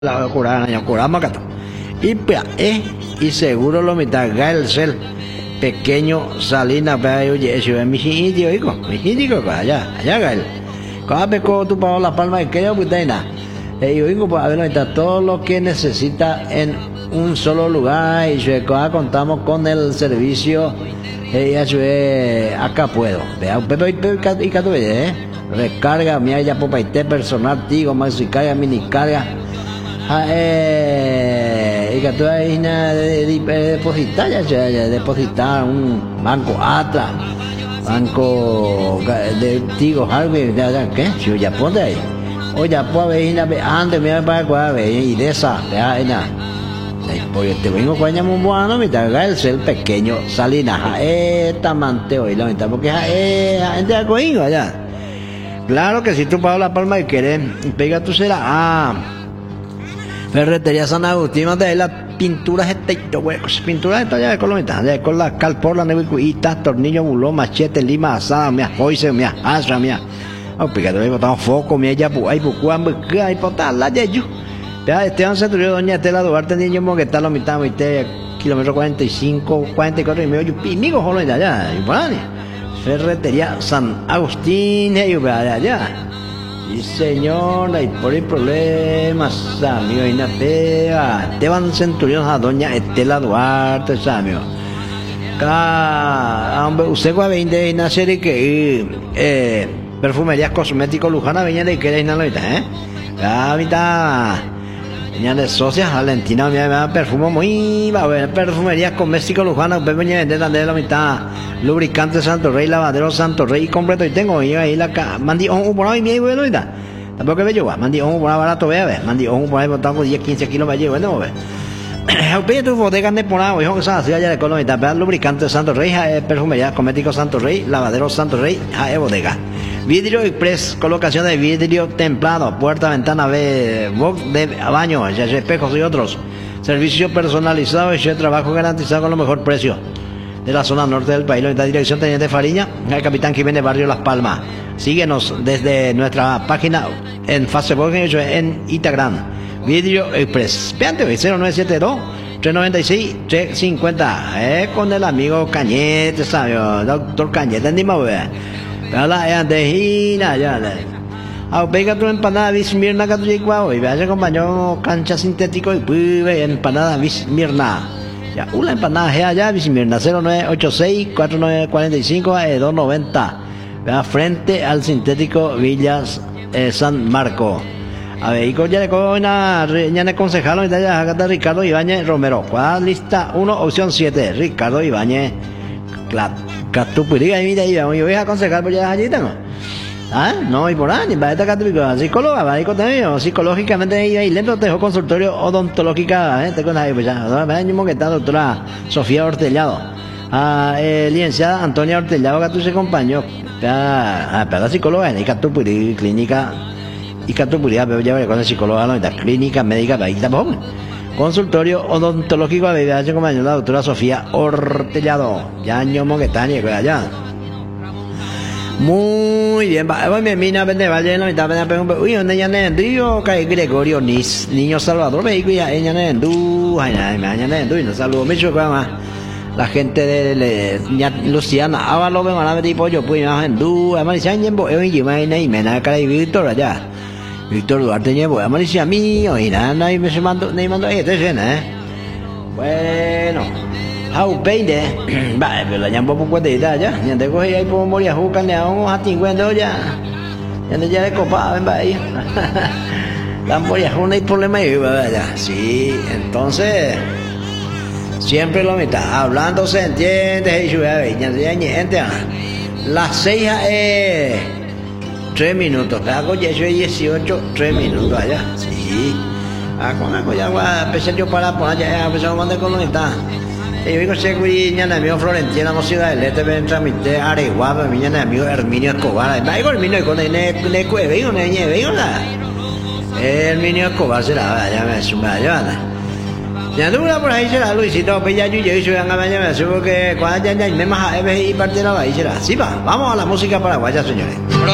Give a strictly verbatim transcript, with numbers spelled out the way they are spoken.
la curada ya curama cata y pea eh y seguro lo mitad gal cel pequeño salina pa yo ye eso mi hijo hijo mi hijo allá allá gal cabe con tu pa la palma que yo putaina eh yo digo pues a ver está todo lo que necesita en un solo lugar y yo contamos con el servicio eh ya yo acá puedo vea pepe y cato eh recarga mi ya popaite personal tigo más si carga mini carga ah, eh, y que tú ahí na de, de, de depositar ya, ya, ya depositar un banco Atlas, banco de Tigo Harvey, ya, ya, ¿qué? Yo ya ponte ahí, o ya puedo ver antes me va a pagar y de esa, ya, ya, porque te vengo con ella muy bueno, me traga el ser pequeño Salina, eh, tamanteo y la mitad, porque eh, gente de coingo allá, claro que si tú pagas la palma y quieres, pega tu cera, ah. Ferretería San Agustín, donde hay las pinturas estas, pinturas estas ya de Colombia, ya con la calpor, la nebucuita, tornillo, bulón, machete, lima, asada, mía, joyce, mía, asra, mía. Oh, pícate, me botaron foco, mía, ya, pues, ahí, pues, cuando, ahí, pues, la ya, yo. Ya, Esteban Centurión, doña Estela Duarte, niño, mo, que está lo mitad, mitad, kilómetro cuarenta y cinco, cuarenta y cuatro y medio, yo, pimigo, jolo, ya, ya, y por ahí. Ferretería San Agustín, yo, ya, ya. Sí, señor, hay por ahí problemas, amigo, y una pega. Esteban Centurión a doña Estela Duarte, amigo. Acá, hombre, usted va a venir y nacer que eh, perfumerías cosméticos Lujana, venía de que era ¿eh? Ahorita, venía de socias, Valentina, me da perfume muy, va a ver, perfumerías cosméticos Lujana, usted venía a vender de la mitad. Lubricante Santo Rey, lavadero Santo Rey completo y tengo ahí la mandí un por ahí mi bueno y tampoco ve yo va mandí un por barato vea ve mandí un por ahí botando diez quince kilos me llevo no ve el tu bodega de por ahí hijo que se hacía allá de Colombia vea lubricante Santo Rey perfumería cosmético Santo Rey lavadero Santo Rey a bodega vidrio express colocación de vidrio templado puerta ventana ve box de baño ya espejos y otros servicio personalizado y trabajo garantizado con lo mejor precio de la zona norte del país, la dirección Teniente Fariña, el capitán Jiménez Barrio Las Palmas. Síguenos desde nuestra página en Facebook, en Instagram, Video Express. Veante, cero nueve siete dos, tres nueve seis, tres cincuenta, eh, con el amigo Cañete, ¿sabes? Doctor Cañete, ¿entendimos? La antejina, ya, ah, pega tu empanada Bismirna, que tú llegas hoy, vaya compañero, cancha sintético y pibe, empanada Bismirna. Ya, una empanada G allá, Bismirna, cero nueve ocho seis, cuatro nueve cuatro cinco, dos noventa. Vea, frente al sintético Villas eh, San Marco. A ver, y con ya le con una, ya le concejalo, ya acá está Ricardo Ibáñez Romero. ¿Cuál lista? uno, opción siete, Ricardo Ibáñez Catupuriga, y mira, yo voy a aconsejar por allá allí, ¿no? Ah, no, y por ahí, va a estar psicóloga, va a ir conmigo, psicológicamente ahí lento te dejo consultorio odontológica, eh, te con ahí, pues ya, no, que está doctora Sofía Hortellado, ah, eh, licenciada Antonia Hortellado, que tú se acompañó, ah, pero la psicóloga en Icatupuri, clínica, Icatupuri, pero ya veré con la psicóloga, no, la clínica médica, ahí tampoco, consultorio odontológico, a se acompañó la doctora Sofía Hortellado, ya ñomo que está ni allá. Muy bien, va, mi mina vende valle en la mitad de la uy, donde ya nendu, que Gregorio Nis, niño Salvador, me dijo ya ella nendu, ay, ay, me añade nendu, y nos saludó mucho más la gente de, de, de Luciana, Ávalo, me van a ver pollo, pues más nendu, Amaricia Ñembo, yo y me y me na cara y Víctor allá, Víctor Duarte Ñembo, Amaricia mío, y nada, y me se mandó, me mandó ahí, eh, bueno. How peine, va, pero la llamo por cuenta ya, ya te cogí ahí por morir a jugar, le vamos a cincuenta ya, ya te ya de copa, ven va ahí, la morir a jugar, no hay problema ahí, ya, sí, entonces, siempre lo mitad, hablando se entiende, ya se entiende, las seis eh, tres minutos, hago ya soy dieciocho, tres minutos allá, sí, ah, con la cosa, va, empecé yo para por allá, empecé a mandar con lo mitad. Yo digo, che, güey, ya amigo Florentina, no ciudad del este, ven tramité Areguapa, mi amigo Herminio Escobar, va igual Herminio con el ne cueve, un ne veo la. Herminio Escobar será, ya me suma, ya anda. Ya dura por ahí será Luisito, pues ya yo yo hice una mañana, me supo que cuando ya ya me más a y parte la va será. Sí va, vamos a la música paraguaya, señores.